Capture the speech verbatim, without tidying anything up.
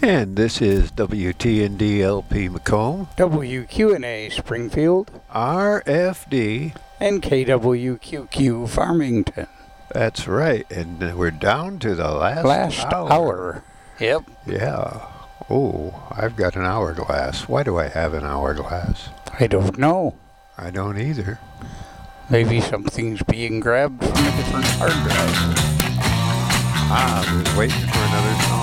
And this is W T N D L P Macomb, W Q N A Springfield, R F D. and K W Q Q Farmington. That's right. And we're down to the last, Last hour. hour. Yep. Yeah. Oh, I've got an hourglass. Why do I have an hourglass? I don't know. I don't either. Maybe something's being grabbed from a different hard drive. Ah, I was waiting for another song.